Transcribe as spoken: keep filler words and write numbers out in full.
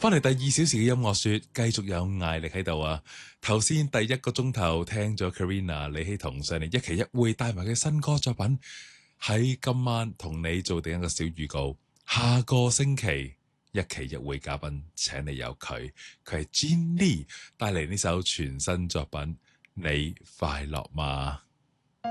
翻嚟第二小時嘅音樂說，繼續有艾力喺度啊！頭先第一個鐘頭聽咗 Karina 李希彤上嚟一期一會帶埋嘅新歌作品，喺今晚同你做定一個小預告。下個星期一期一會嘉賓，請你有佢，佢係 Gin Lee 帶嚟呢首全新作品《你快樂嗎》。